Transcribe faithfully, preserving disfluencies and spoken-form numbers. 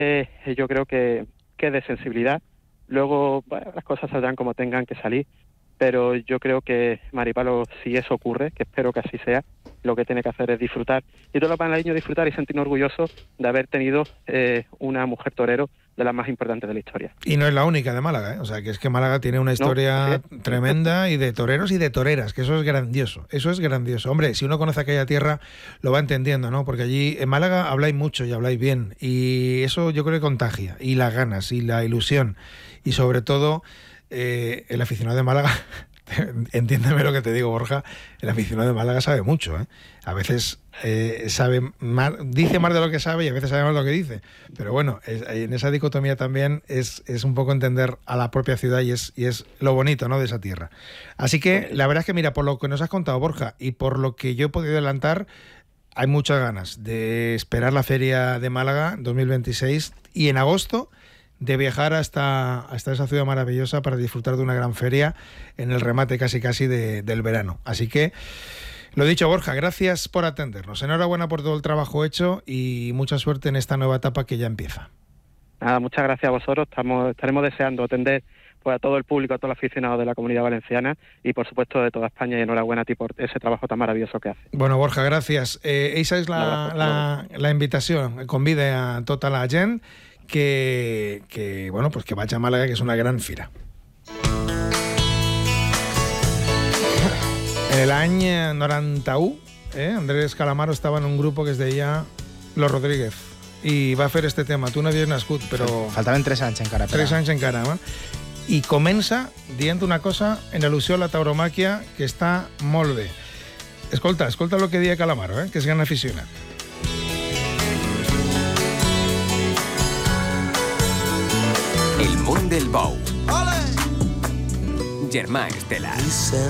eh, yo creo que, que es de sensibilidad. Luego, bueno, las cosas saldrán como tengan que salir, pero yo creo que Maripalo, si eso ocurre, que espero que así sea, lo que tiene que hacer es disfrutar, y todos los malagueños disfrutar y sentirnos orgullosos de haber tenido eh, una mujer torero de las más importantes de la historia. Y no es la única de Málaga, ¿eh? O sea, que es que Málaga tiene una historia no, tremenda, y de toreros y de toreras, que eso es grandioso, eso es grandioso. Hombre, si uno conoce aquella tierra, lo va entendiendo, ¿no? Porque allí en Málaga habláis mucho y habláis bien, y eso yo creo que contagia, y las ganas, y la ilusión, y sobre todo eh, el aficionado de Málaga... Entiéndeme lo que te digo, Borja, el aficionado de Málaga sabe mucho, ¿eh? A veces eh, sabe más, dice más de lo que sabe, y a veces sabe más de lo que dice. Pero bueno, es, en esa dicotomía también es, es un poco entender a la propia ciudad, y es, y es lo bonito, ¿no?, de esa tierra. Así que la verdad es que, mira, por lo que nos has contado, Borja, y por lo que yo he podido adelantar, hay muchas ganas de esperar la Feria de Málaga dos mil veintiséis, y en agosto de viajar hasta, hasta esa ciudad maravillosa para disfrutar de una gran feria en el remate casi casi de, del verano. Así que, lo dicho, Borja, gracias por atendernos. Enhorabuena por todo el trabajo hecho y mucha suerte en esta nueva etapa que ya empieza. Nada, muchas gracias a vosotros. Estamos, estaremos deseando atender pues, a todo el público, a todos los aficionados de la Comunidad Valenciana y, por supuesto, de toda España, y enhorabuena a ti por ese trabajo tan maravilloso que haces. Bueno, Borja, gracias. Eh, esa es la, la, la invitación. Convide a tota la gent que, que, bueno, pues que vaya a Málaga, que es una gran fira. En el any noranta-u, eh, Andrés Calamaro estava en un grup que es deia Los Rodríguez, i va fer este tema. Tu no havies nascut, però... Faltaven tres anys encara. Tres però... anys encara, no? I comença dient una cosa en al·lusió a la tauromàquia que està molt bé. Escolta, escolta el que deia Calamaro, eh, que és gran aficionat. El món del bou. Germà Estela.